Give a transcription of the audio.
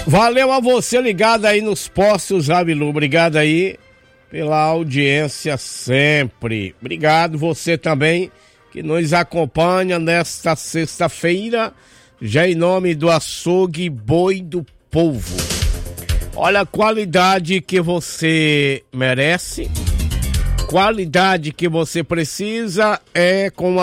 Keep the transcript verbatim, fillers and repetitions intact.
Valeu a você ligado aí nos postos Avilu, obrigado aí pela audiência sempre. Obrigado você também que nos acompanha nesta sexta-feira, já em nome do Açougue Boi do Povo. Olha a qualidade que você merece, qualidade que você precisa é com